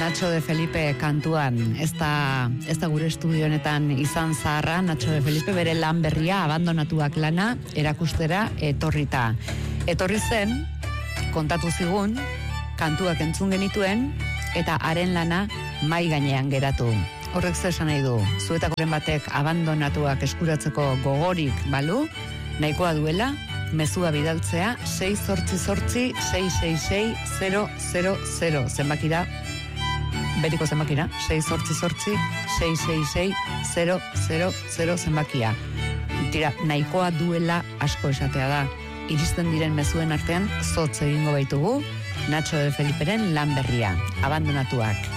Nacho de Felipe kantuan, ez da gure estudio honetan izan zaharra. Nacho de Felipe bere lan berria, Abandonatuak lana, erakustera etorrita. Etorri zen, kontatu zigun, kantuak entzun genituen, eta haren lana mai gainean geratu. Horrek zer esan nahi du, zuetakoren batek abandonatuak eskuratzeko gogorik balu, nahikoa duela, mezua bidaltzea 688-666-000 zenbakira, beriko zenbakira, 688-666-000 zenbakia. Tira, nahikoa duela asko esatea da. Iristen diren mezuen artean zotz egingo baitugu Nacho de Feliperen lan berria, Abandonatuak.